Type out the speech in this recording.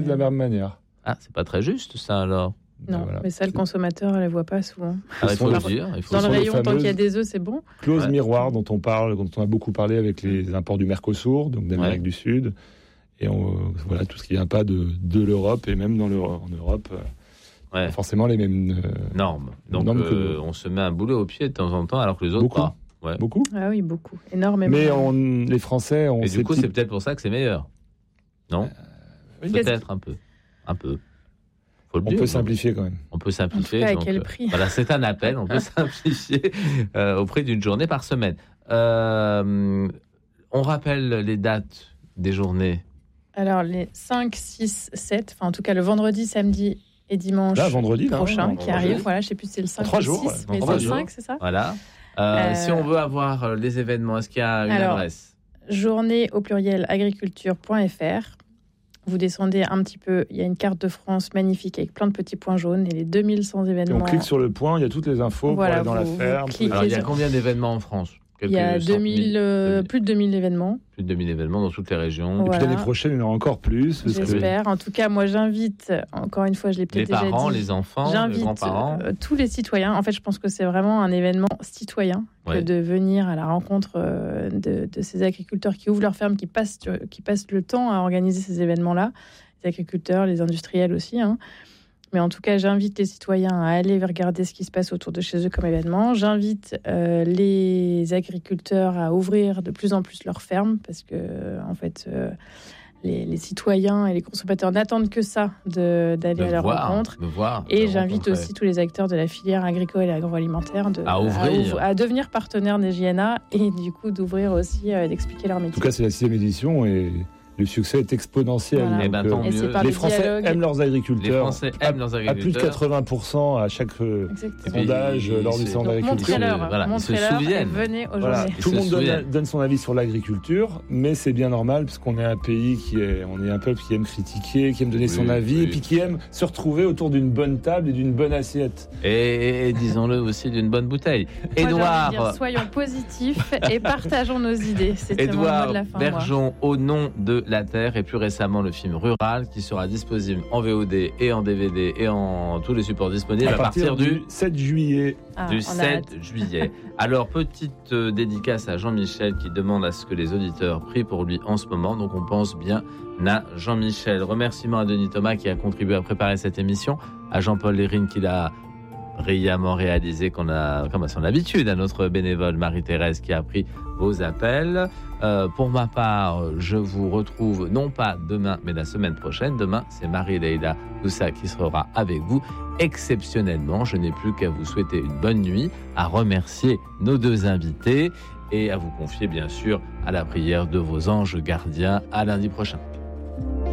de la même manière. Ah, c'est pas très juste ça alors. Non, voilà. Mais ça, le consommateur ne les voit pas souvent. Il faut le dire. Dans le rayon, tant qu'il y a des œufs, c'est bon. Clause miroir dont on a beaucoup parlé avec les imports du Mercosur, donc d'Amérique du Sud. Et voilà, tout ce qui ne vient pas de l'Europe, et même en Europe, forcément les mêmes normes. Donc on se met un boulet au pied de temps en temps, alors que les autres pas. Ouais. Beaucoup. Ah oui, beaucoup. Énormément. Mais les Français ont... Et du coup, c'est peut-être pour ça que c'est meilleur. Non peut-être un peu. On peut simplifier quand même. On peut simplifier. À quel prix ? Voilà, c'est un appel. On peut simplifier au prix d'une journée par semaine. On rappelle les dates des journées. Alors, les 5, 6, 7, enfin en tout cas le vendredi, samedi et dimanche prochain qui arrive. Voilà, je ne sais plus si c'est le 5 ou le 6, mais c'est le 5, c'est ça ? Voilà. Si on veut avoir les événements, est-ce qu'il y a une adresse ? Journée au pluriel agriculture.fr. Vous descendez un petit peu, il y a une carte de France magnifique avec plein de petits points jaunes et les 2100 événements. Et on clique sur le point, il y a toutes les infos pour aller dans la ferme. Alors, il y a combien d'événements en France ? Il y a plus de 2000 événements. Plus de 2000 événements dans toutes les régions. Voilà. Et puis l'année prochaine, il y en aura encore plus. J'espère. En tout cas, moi, j'invite, encore une fois, je l'ai peut-être déjà dit. Les parents, les enfants, les grands-parents. Tous les citoyens. En fait, je pense que c'est vraiment un événement citoyen que de venir à la rencontre de ces agriculteurs qui ouvrent leur ferme, qui passent le temps à organiser ces événements-là. Les agriculteurs, les industriels aussi, Mais en tout cas, j'invite les citoyens à aller regarder ce qui se passe autour de chez eux comme événement. J'invite les agriculteurs à ouvrir de plus en plus leurs fermes parce que, en fait, les citoyens et les consommateurs n'attendent que ça d'aller à leur rencontre. Et j'invite aussi tous les acteurs de la filière agricole et agroalimentaire à devenir partenaires des JNA et du coup d'ouvrir aussi, d'expliquer leur métier. En tout cas, c'est la 6e édition et le succès est exponentiel. Voilà. Les Français aiment leurs agriculteurs. À plus de 80% à chaque sondage lors du salon d'agriculture. Montrez-leur et venez aux journées. Tout le monde donne son avis sur l'agriculture, mais c'est bien normal parce qu'on est un pays on est un peuple qui aime critiquer, qui aime donner son avis, et puis qui aime se retrouver autour d'une bonne table et d'une bonne assiette. Et disons-le aussi, d'une bonne bouteille. Édouard, soyons positifs et partageons nos idées. C'est mon mot de la fin. Bergeon, au nom de La Terre, et plus récemment le film Rural qui sera disponible en VOD et en DVD et en tous les supports disponibles à partir du 7 juillet. Du 7 juillet. Alors, petite dédicace à Jean-Michel qui demande à ce que les auditeurs prient pour lui en ce moment. Donc, on pense bien à Jean-Michel. Remerciements à Denis Thomas qui a contribué à préparer cette émission, à Jean-Paul Lérine qui l'a brillamment réalisé, comme à son habitude, à notre bénévole Marie-Thérèse qui a pris vos appels. Pour ma part, je vous retrouve non pas demain, mais la semaine prochaine. Demain, c'est Marie-Leila Doussa qui sera avec vous. Exceptionnellement, je n'ai plus qu'à vous souhaiter une bonne nuit, à remercier nos deux invités et à vous confier bien sûr à la prière de vos anges gardiens. À lundi prochain.